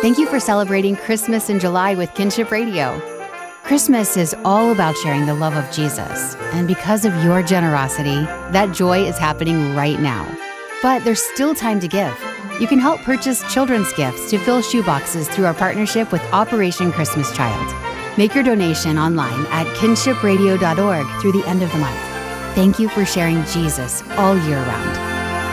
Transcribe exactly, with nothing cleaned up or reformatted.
Thank you for celebrating Christmas in July with Kinship Radio. Christmas is all about sharing the love of Jesus, and because of your generosity, that joy is happening right now. But there's still time to give. You can help purchase children's gifts to fill shoeboxes through our partnership with Operation Christmas Child. Make your donation online at kinship radio dot org through the end of the month. Thank you for sharing Jesus all year round.